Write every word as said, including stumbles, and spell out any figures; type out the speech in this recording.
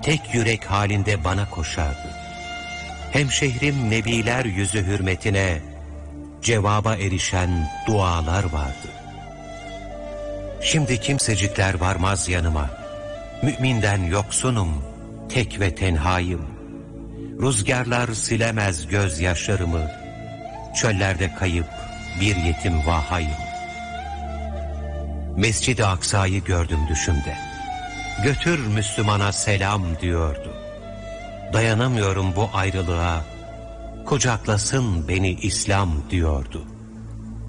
tek yürek halinde bana koşardı. Hemşehrim nebiler yüzü hürmetine cevaba erişen dualar vardı. Şimdi kimsecikler varmaz yanıma, müminden yoksunum, tek ve tenhayım. Rüzgarlar silemez gözyaşlarımı, çöllerde kayıp bir yetim vahayım. Mescid-i Aksa'yı gördüm düşümde. Götür Müslümana selam diyordu. Dayanamıyorum bu ayrılığa, kucaklasın beni İslam diyordu.